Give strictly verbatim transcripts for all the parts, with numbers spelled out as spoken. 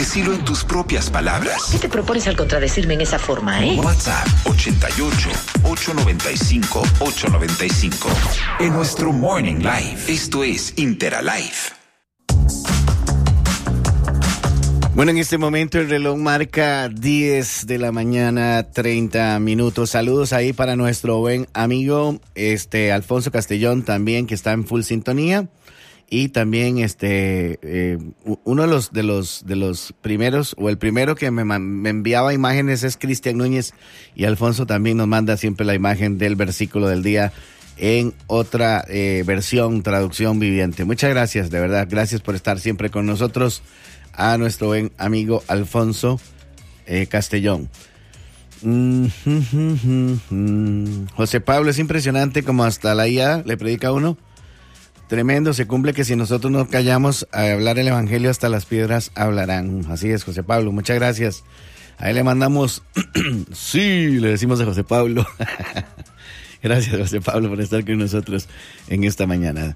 Decilo en tus propias palabras. ¿Qué te propones al contradecirme en esa forma, eh? WhatsApp ochenta y ocho, ochocientos noventa y cinco, ochocientos noventa y cinco. En nuestro Morning Live. Esto es Interalive. Bueno, en este momento el reloj marca diez de la mañana, treinta minutos. Saludos ahí para nuestro buen amigo este Alfonso Castellón también, que está en full sintonía. Y también este eh, uno de los de los de los primeros, o el primero que me, me enviaba imágenes es Cristian Núñez, y Alfonso también nos manda siempre la imagen del versículo del día en otra eh, versión, traducción viviente. Muchas gracias, de verdad, gracias por estar siempre con nosotros. A nuestro buen amigo Alfonso eh, Castellón. Mm, mm, mm, mm. José Pablo, es impresionante como hasta la I A le predica a uno. Tremendo, se cumple que si nosotros nos callamos a hablar el evangelio, hasta las piedras hablarán. Así es, José Pablo, muchas gracias. Ahí le mandamos, sí, le decimos a José Pablo. Gracias, José Pablo, por estar con nosotros en esta mañana.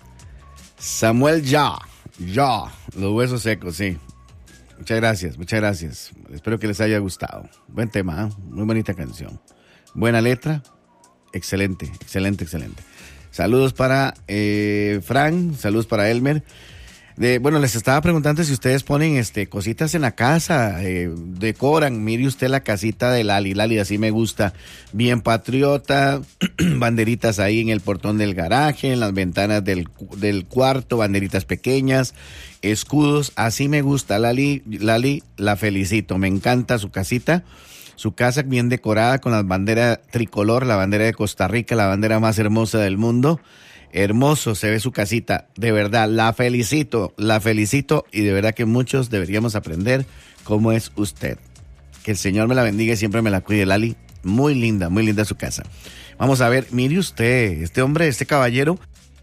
Samuel Ya, Ya, los huesos secos, sí. Muchas gracias, muchas gracias. Espero que les haya gustado. Buen tema, ¿eh? Muy bonita canción. Buena letra. Excelente, excelente, excelente. Saludos para eh, Fran, saludos para Elmer. De, bueno, les estaba preguntando si ustedes ponen este cositas en la casa, eh, decoran. Mire usted la casita de Lali. Lali, así me gusta. Bien patriota, banderitas ahí en el portón del garaje, en las ventanas del, del cuarto, banderitas pequeñas, escudos. Así me gusta, Lali. Lali, la felicito. Me encanta su casita. Su casa bien decorada con la bandera tricolor, la bandera de Costa Rica, la bandera más hermosa del mundo. Hermoso se ve su casita, de verdad, la felicito, la felicito, y de verdad que muchos deberíamos aprender cómo es usted. Que el Señor me la bendiga y siempre me la cuide, Lali. Muy linda, muy linda su casa. Vamos a ver, mire usted, este hombre, este caballero,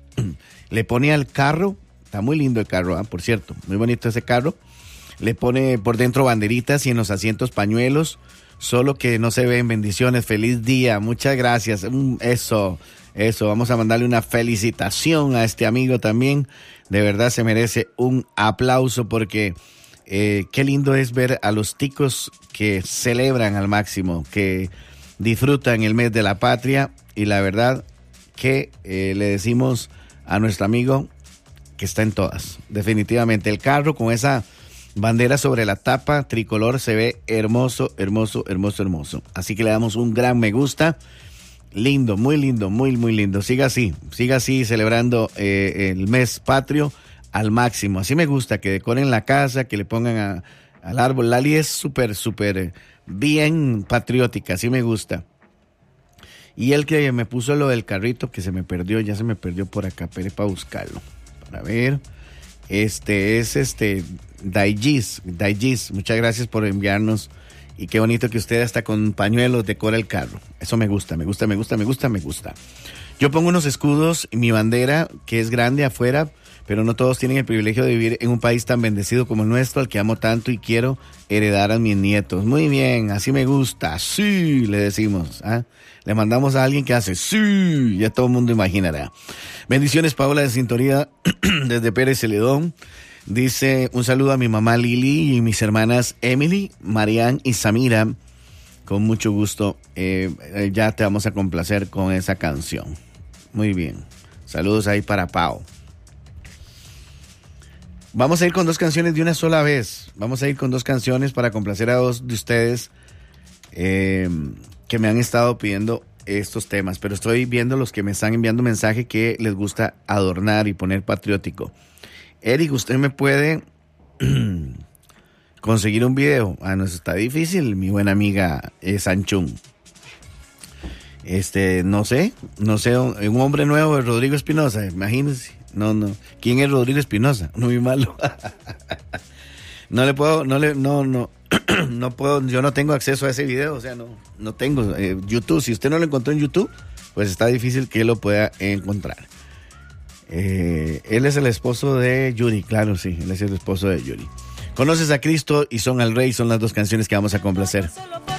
le pone al carro, está muy lindo el carro, ¿eh? Por cierto, muy bonito ese carro. Le pone por dentro banderitas y en los asientos pañuelos, solo que no se ven. Bendiciones, feliz día, muchas gracias, eso... Eso, vamos a mandarle una felicitación a este amigo también. De verdad se merece un aplauso porque eh, qué lindo es ver a los ticos que celebran al máximo, que disfrutan el mes de la patria. Y la verdad que eh, le decimos a nuestro amigo que está en todas. Definitivamente el carro con esa bandera sobre la tapa tricolor se ve hermoso, hermoso, hermoso, hermoso. Así que le damos un gran me gusta. Lindo, muy lindo, muy, muy lindo. Siga así, siga así celebrando eh, el mes patrio al máximo. Así me gusta, que decoren la casa, que le pongan a, al árbol. Lali es súper, súper bien patriótica, así me gusta. Y el que me puso lo del carrito, que se me perdió, ya se me perdió por acá, pero para buscarlo. Para ver, este es este, Daigis, Daigis, muchas gracias por enviarnos. Y qué bonito que usted hasta con pañuelos decora el carro. Eso me gusta, me gusta, me gusta, me gusta, me gusta. Yo pongo unos escudos y mi bandera, que es grande afuera, pero no todos tienen el privilegio de vivir en un país tan bendecido como el nuestro, al que amo tanto y quiero heredar a mis nietos. Muy bien, así me gusta. Sí, le decimos. ¿eh? Le mandamos a alguien que hace sí, ya todo el mundo imaginará. Bendiciones, Paola de Sintonía, desde Pérez Celedón. Dice, un saludo a mi mamá Lili y mis hermanas Emily, Marian y Samira. Con mucho gusto, eh, ya te vamos a complacer con esa canción. Muy bien. Saludos ahí para Pau. Vamos a ir con dos canciones de una sola vez. Vamos a ir con dos canciones para complacer a dos de ustedes eh, que me han estado pidiendo estos temas. Pero estoy viendo los que me están enviando mensaje que les gusta adornar y poner patriótico. Eric, ¿usted me puede conseguir un video? Ah, no, eso está difícil, mi buena amiga eh, Sanchún. Este, no sé, no sé, un, un hombre nuevo de Rodrigo Espinosa, imagínense. No, no. ¿Quién es Rodrigo Espinosa? No, muy malo. No le puedo, no le, no, no, no puedo, yo no tengo acceso a ese video, o sea, no, no tengo. Eh, YouTube, si usted no lo encontró en YouTube, pues está difícil que lo pueda encontrar. Eh, él es el esposo de Yuri, claro, sí, él es el esposo de Yuri. Conoces a Cristo y Son al Rey, son las dos canciones que vamos a complacer.